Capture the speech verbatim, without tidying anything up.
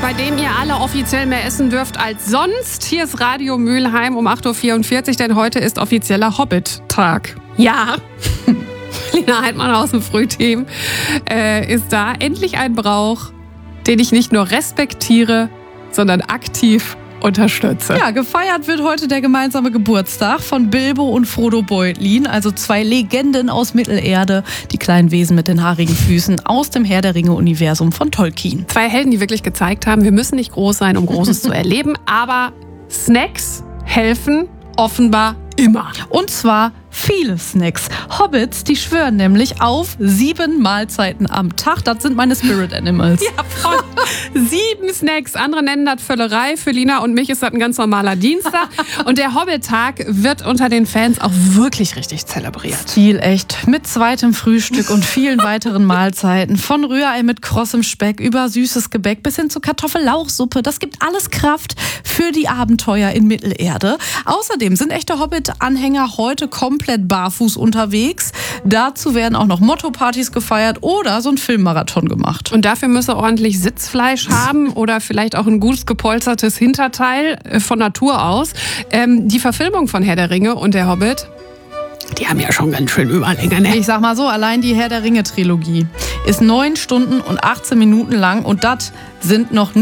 bei dem ihr alle offiziell mehr essen dürft als sonst. Hier ist Radio Mülheim um acht Uhr vierundvierzig, denn heute ist offizieller Hobbit-Tag. Ja, Lina Heidmann aus dem Frühteam äh, ist da. Endlich ein Brauch, den ich nicht nur respektiere, sondern aktiv unterstütze. Ja, gefeiert wird heute der gemeinsame Geburtstag von Bilbo und Frodo Beutlin, also zwei Legenden aus Mittelerde, die kleinen Wesen mit den haarigen Füßen aus dem Herr der Ringe-Universum von Tolkien. Zwei Helden, die wirklich gezeigt haben, wir müssen nicht groß sein, um Großes zu erleben, aber Snacks helfen offenbar immer. Und zwar viele Snacks. Hobbits, die schwören nämlich auf sieben Mahlzeiten am Tag. Das sind meine Spirit Animals. Ja, voll. Sieben Snacks. Andere nennen das Völlerei. Für Lina und mich ist das ein ganz normaler Dienstag. Und der Hobbit-Tag wird unter den Fans auch wirklich richtig zelebriert. Stilecht. Mit zweitem Frühstück und vielen weiteren Mahlzeiten. Von Rührei mit krossem Speck über süßes Gebäck bis hin zu Kartoffellauchsuppe. Das gibt alles Kraft für die Abenteuer in Mittelerde. Außerdem sind echte Hobbit-Anhänger heute komplett barfuß unterwegs. Dazu werden auch noch Motto-Partys gefeiert oder so ein Filmmarathon gemacht. Und dafür müsse ordentlich Sitzfleisch haben oder vielleicht auch ein gutes gepolstertes Hinterteil von Natur aus. Ähm, die Verfilmung von Herr der Ringe und der Hobbit, die haben ja schon ganz schön Überlänge, ne? Ich sag mal so, allein die Herr der Ringe-Trilogie ist neun Stunden und achtzehn Minuten lang und das sind noch nicht